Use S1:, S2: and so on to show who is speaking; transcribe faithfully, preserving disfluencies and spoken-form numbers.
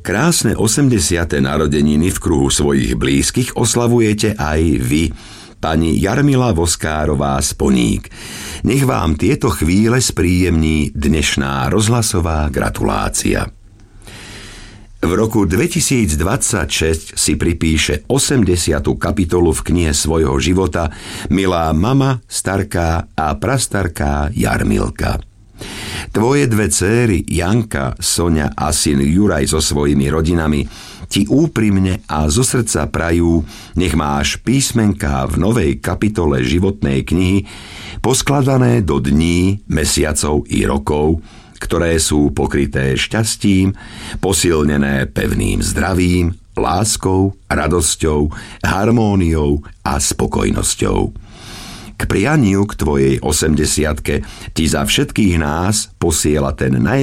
S1: Krásne osemdesiate narodeniny v kruhu svojich blízkych oslavujete aj vy, pani Jarmila Voskárová z Poník. Nech vám tieto chvíle spríjemní dnešná rozhlasová gratulácia. V roku dvetisícdvadsaťšesť si pripíše osemdesiatu kapitolu v knihe svojho života milá mama, starká a prastarká Jarmilka. Tvoje dve céry, Janka, Soňa a syn Juraj so svojimi rodinami, ti úprimne a zo srdca prajú, nech máš písmenká v novej kapitole životnej knihy poskladané do dní, mesiacov i rokov, ktoré sú pokryté šťastím, posilnené pevným zdravím, láskou, radosťou, harmóniou a spokojnosťou. K prianiu k tvojej osemdesiatke ti za všetkých nás posiela ten naj